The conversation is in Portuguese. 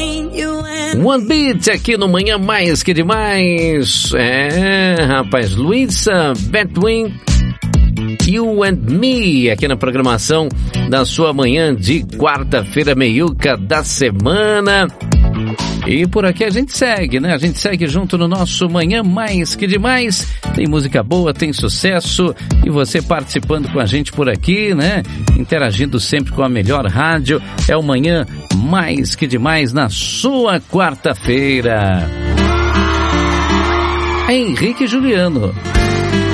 One Beat aqui no Manhã Mais Que Demais. Rapaz, Luísa Betwin, You and Me, aqui na programação da sua manhã de quarta-feira, meiuca da semana. E por aqui a gente segue, né? A gente segue junto no nosso Manhã Mais Que Demais. Tem música boa, tem sucesso. E você participando com a gente por aqui, né? Interagindo sempre com a melhor rádio. É o Manhã Mais Que Demais na sua quarta-feira. Henrique e Juliano.